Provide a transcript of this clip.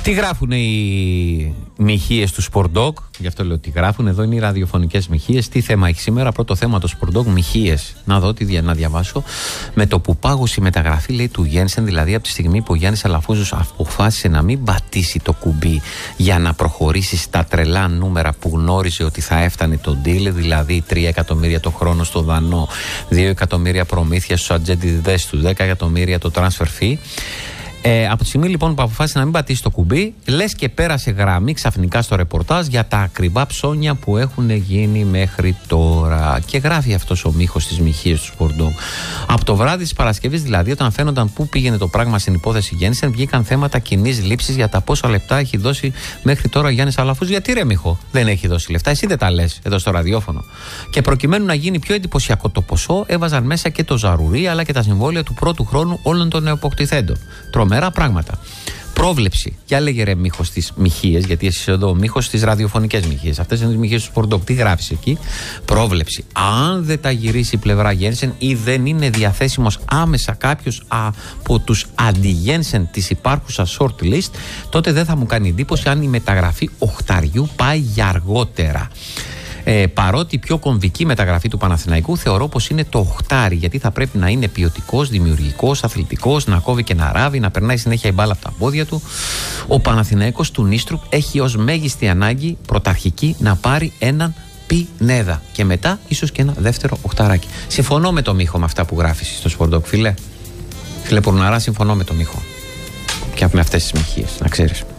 Τι γράφουν οι μοιχείες του Sport Dog, γι' αυτό λέω τι γράφουν. Εδώ είναι οι ραδιοφωνικές μοιχείες. Τι θέμα έχει σήμερα? Πρώτο θέμα το Sport Dog, μοιχείες. Να δω, να διαβάσω. Με το που πάγωσε η μεταγραφή, λέει, του Γένσεν, δηλαδή από τη στιγμή που ο Γιάννης Αλαφούζος αποφάσισε να μην πατήσει το κουμπί για να προχωρήσει στα τρελά νούμερα που γνώριζε ότι θα έφτανε το deal, δηλαδή 3 εκατομμύρια το χρόνο στο Δανό, 2 εκατομμύρια προμήθεια στους ατζέντιδες του, 10 εκατομμύρια το transfer fee. Από τη στιγμή λοιπόν που αποφάσισε να μην πατήσει το κουμπί, λες και πέρασε γραμμή ξαφνικά στο ρεπορτάζ για τα ακριβά ψώνια που έχουν γίνει μέχρι τώρα. Και γράφει αυτός ο μύχος της μοιχείας του Sport Dog. Από το βράδυ της Παρασκευής, δηλαδή, όταν φαίνονταν πού πήγαινε το πράγμα στην υπόθεση Γένσεν, βγήκαν θέματα κοινής λήψης για τα πόσα λεπτά έχει δώσει μέχρι τώρα ο Γιάννης Αλαφούς. Γιατί ρε Μίχο, δεν έχει δώσει λεφτά? Εσύ δεν τα λες εδώ στο ραδιόφωνο. Και προκειμένου να γίνει πιο εντυπωσιακό το ποσό, έβαζαν μέσα και το ζαρουρί αλλά και τα συμβόλαια του πρώτου χρόνου όλων των νεοποκτηθέντων. Τρομερά πράγματα. Πρόβλεψη. Για λέγε ρε μύχος στις μοιχείες, γιατί εσύ εδώ μύχος στις ραδιοφωνικές μοιχείες. Αυτές είναι τις μοιχείες του Sport Dog. Τι γράφεις εκεί? Πρόβλεψη. Αν δεν τα γυρίσει η πλευρά Γένσεν ή δεν είναι διαθέσιμος άμεσα κάποιος από τους αντι-Γένσεν της υπάρχουσας short list, τότε δεν θα μου κάνει εντύπωση αν η μεταγραφή οχταριού πάει για αργότερα. Παρότι η πιο κομβική μεταγραφή του Παναθηναϊκού θεωρώ πως είναι το οχτάρι, γιατί θα πρέπει να είναι ποιοτικός, δημιουργικός, αθλητικός, να κόβει και να ράβει, να περνάει συνέχεια η μπάλα από τα πόδια του. Ο Παναθηναϊκός του Νίστρουκ έχει ως μέγιστη ανάγκη πρωταρχική να πάρει έναν Πινέδα και μετά ίσως και ένα δεύτερο οχταράκι. Συμφωνώ με το Μίχο με αυτά που γράφεις στο Sport Dog, φίλε. Φίλε Πουρναρά, συμφωνώ με το Μίχο και με αυτές τις μοιχείες, να ξέρεις.